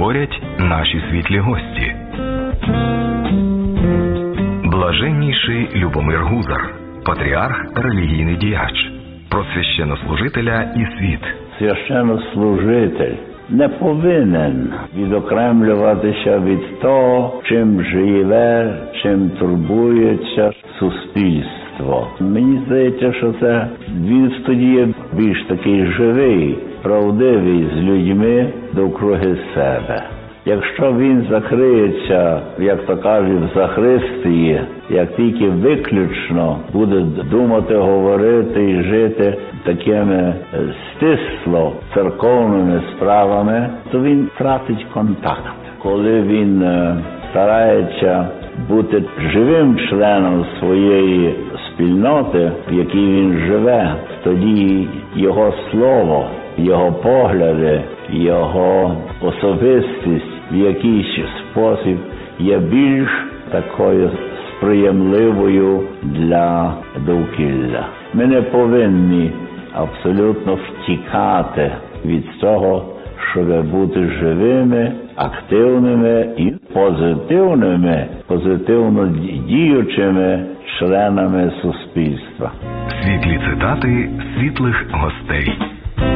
говорять наші світлі гості. Блаженніший Любомир Гузар, патріарх та релігійний діяч, про священнослужителя і світ. Священнослужитель не повинен відокремлюватися від того, чим живе, чим турбується суспільство. Мені здається, що це він тоді є більш такий живий, правдивий з людьми довкруги себе. Якщо він закриється, як то кажуть, в Захристії, як тільки виключно буде думати, говорити і жити такими стисло церковними справами, то він втратить контакт. Коли він старається бути живим членом своєї спільноти, в якій він живе, тоді його слово, його погляди, його особистість в якийсь спосіб є більш такою сприємливою для довкілля. Ми не повинні абсолютно втікати від того, щоб бути живими, активними і позитивно діючими членами суспільства. Світлі цитати світлих гостей.